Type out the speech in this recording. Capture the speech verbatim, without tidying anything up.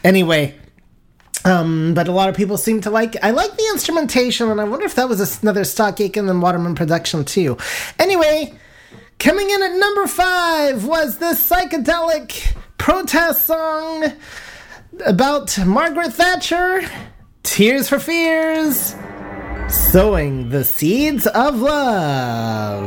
Anyway, um, but a lot of people seem to like, I like the instrumentation, and I wonder if that was another Stock Aitken and Waterman production too. Anyway, coming in at number five was this psychedelic protest song about Margaret Thatcher, Tears for Fears, Sowing the Seeds of Love.